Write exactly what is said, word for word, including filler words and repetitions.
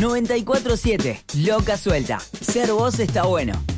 noventa y cuatro siete. Loca Suelta. Ser vos está bueno.